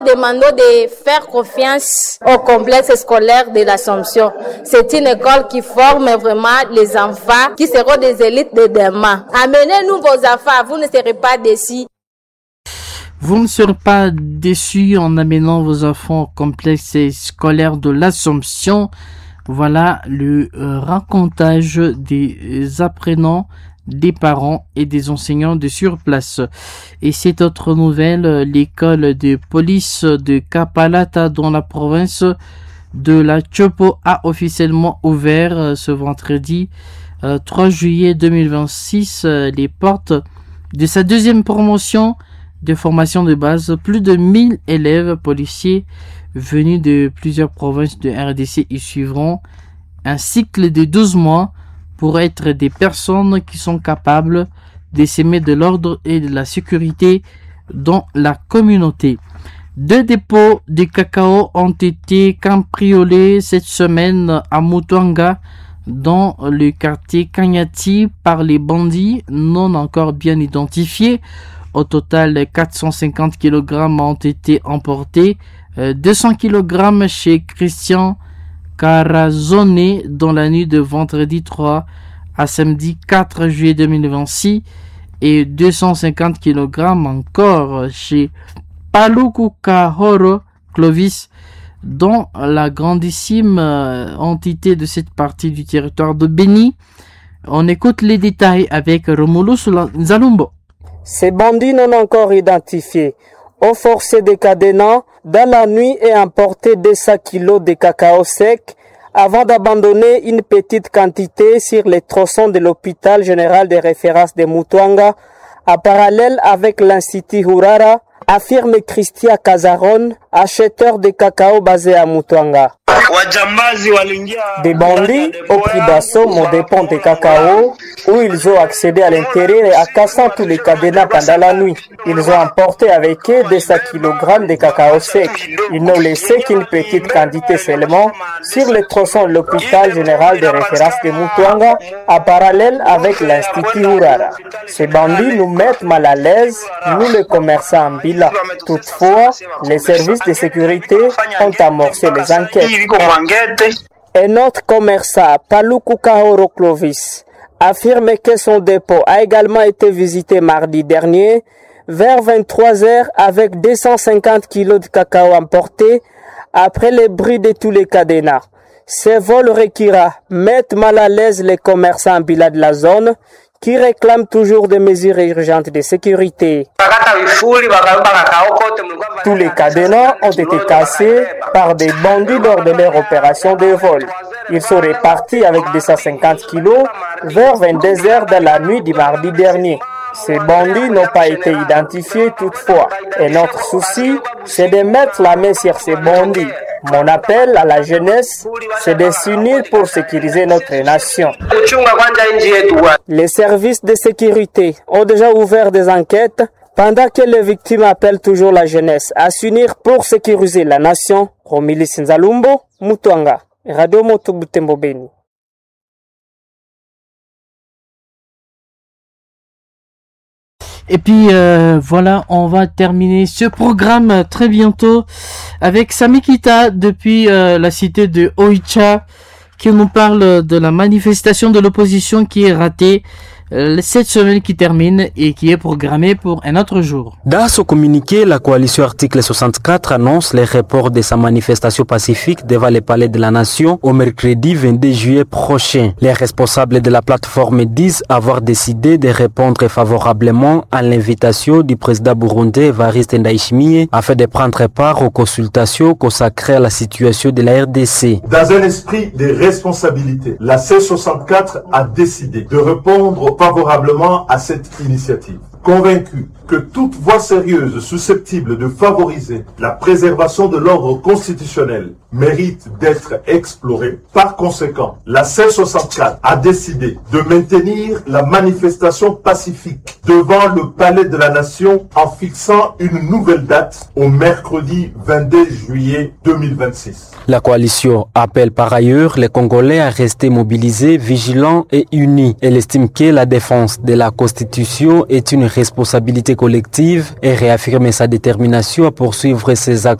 Demandons de faire confiance au complexe scolaire de l'Assomption. C'est une école qui forme vraiment les enfants qui seront des élites de demain. Amenez-nous vos enfants, vous ne serez pas déçus. Vous ne serez pas déçus en amenant vos enfants au complexe scolaire de l'Assomption. Voilà le racontage des apprenants, des parents et des enseignants de sur place. Et cette autre nouvelle, l'école de police de Kapalata dans la province de la Chopo a officiellement ouvert ce vendredi 3 juillet 2026 les portes de sa deuxième promotion de formation de base. Plus de 1000 élèves policiers venus de plusieurs provinces de RDC y suivront un cycle de 12 mois pour être des personnes qui sont capables d'essaimer de l'ordre et de la sécurité dans la communauté. 2 dépôts de cacao ont été cambriolés cette semaine à Mutuanga, dans le quartier Kanyati, par les bandits non encore bien identifiés. Au total, 450 kg ont été emportés, 200 kg chez Christian Carazone dans la nuit de vendredi 3 à samedi 4 juillet 2026 et 250 kg encore chez Palukukahoro Clovis dans la grandissime entité de cette partie du territoire de Beni. On écoute les détails avec Romulo Nzalumbo. Ces bandits non encore identifiés ont forcé des cadenas dans la nuit et emporté 200 kilos de cacao sec avant d'abandonner une petite quantité sur les tronçons de l'hôpital général de référence de Mutuanga, en parallèle avec l'Institut Hurara, affirme Christian Cazaron, acheteur de cacao basé à Mutuanga. Des bandits ont pris d'assaut mon dépôt de cacao où ils ont accédé à l'intérieur et en cassant tous les cadenas pendant la nuit. Ils ont emporté avec eux 200 kg de cacao sec. Ils n'ont laissé qu'une petite quantité seulement sur les tronçons de l'hôpital général de référence de Mutuanga en parallèle avec l'Institut Hurara. Ces bandits nous mettent mal à l'aise, nous les commerçants en bilan. Toutefois, les services de sécurité ont amorcé les enquêtes. Un autre commerçant, Palukukahoro Clovis, affirme que son dépôt a également été visité mardi dernier vers 23h avec 250 kg de cacao emportés après les bruits de tous les cadenas. Ces vols récurrents mettent mal à l'aise les commerçants ambulants de la zone qui réclament toujours des mesures urgentes de sécurité. Tous les cadenas ont été cassés par des bandits lors de leur opération de vol. Ils sont répartis avec 250 kilos vers 22h dans la nuit du mardi dernier. Ces bandits n'ont pas été identifiés toutefois. Et notre souci, c'est de mettre la main sur ces bandits. Mon appel à la jeunesse, c'est de s'unir pour sécuriser notre nation. Les services de sécurité ont déjà ouvert des enquêtes pendant que les victimes appellent toujours la jeunesse à s'unir pour sécuriser la nation. Romili Nzalumbo, Mutuanga, Radio Moto Butembo Beni. Et puis voilà, on va terminer ce programme très bientôt avec Samikita depuis la cité de Oicha qui nous parle de la manifestation de l'opposition qui est ratée cette semaine qui termine et qui est programmée pour un autre jour. Dans ce communiqué, la coalition article 64 annonce les reports de sa manifestation pacifique devant le palais de la nation au mercredi 22 juillet prochain. Les responsables de la plateforme disent avoir décidé de répondre favorablement à l'invitation du président burundais Evariste Ndayishimiye afin de prendre part aux consultations consacrées à la situation de la RDC. Dans un esprit de responsabilité, la C64 a décidé de répondre favorablement à cette initiative, convaincu que toute voie sérieuse susceptible de favoriser la préservation de l'ordre constitutionnel mérite d'être explorée. Par conséquent, la C64 a décidé de maintenir la manifestation pacifique devant le palais de la nation en fixant une nouvelle date au mercredi 22 juillet 2026. La coalition appelle par ailleurs les Congolais à rester mobilisés, vigilants et unis. Elle estime que la défense de la Constitution est une responsabilité collective et réaffirmer sa détermination à poursuivre ses actions